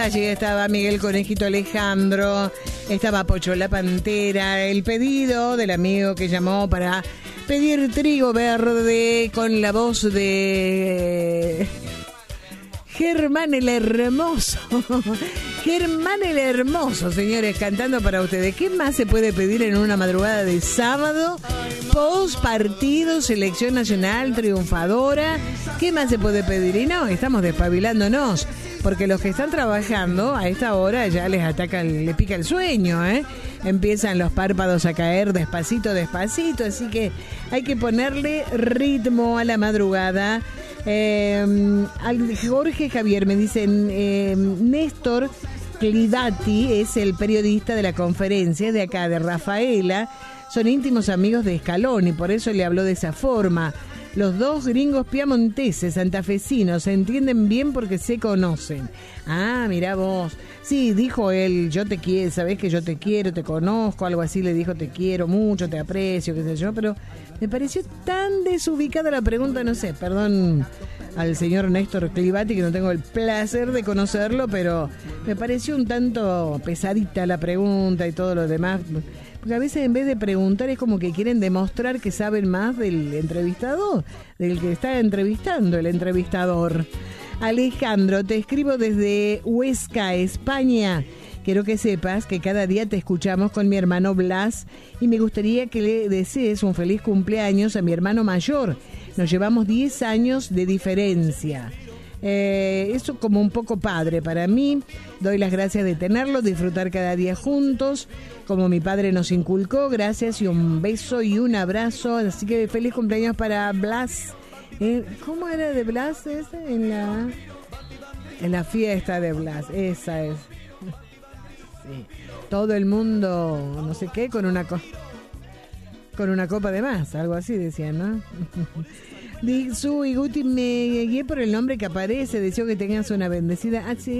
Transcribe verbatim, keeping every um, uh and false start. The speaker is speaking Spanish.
Allí estaba Miguel Conejito Alejandro, estaba Pocho la Pantera, el pedido del amigo que llamó para pedir trigo verde con la voz de Germán el Hermoso. Germán el Hermoso, señores, cantando para ustedes. ¿Qué más se puede pedir en una madrugada de sábado? Post partido, selección nacional triunfadora. ¿Qué más se puede pedir? Y no, estamos despabilándonos, porque los que están trabajando a esta hora ya les ataca, le pica el sueño, ¿eh? Empiezan los párpados a caer despacito, despacito, así que hay que ponerle ritmo a la madrugada. Eh, Jorge Javier me dicen, eh, Néstor Clidati es el periodista de la conferencia de acá, de Rafaela. Son íntimos amigos de Scaloni, por eso le habló de esa forma. Los dos gringos piamonteses, santafesinos, se entienden bien porque se conocen. Ah, mirá vos. Sí, dijo él, yo te quiero, sabés que yo te quiero, te conozco, algo así le dijo, te quiero mucho, te aprecio, qué sé yo, pero me pareció tan desubicada la pregunta, no sé, perdón al señor Néstor Clivati, que no tengo el placer de conocerlo, pero me pareció un tanto pesadita la pregunta y todo lo demás. Porque a veces en vez de preguntar es como que quieren demostrar que saben más del entrevistador, del que está entrevistando, el entrevistador. Alejandro, te escribo desde Huesca, España. Quiero que sepas que cada día te escuchamos con mi hermano Blas y me gustaría que le desees un feliz cumpleaños a mi hermano mayor. Nos llevamos diez años de diferencia. Eh, eso como un poco padre para mí. Doy las gracias de tenerlo, disfrutar cada día juntos, como mi padre nos inculcó. Gracias y un beso y un abrazo. Así que feliz cumpleaños para Blas. Eh, ¿Cómo era de Blas ese? En la, en la fiesta de Blas, esa es. Sí. Todo el mundo, no sé qué, con una co- con una copa de más, algo así decían, ¿no? Su y Guti, me guié por el nombre que aparece, deseo que tengas una bendecida. Ah, sí.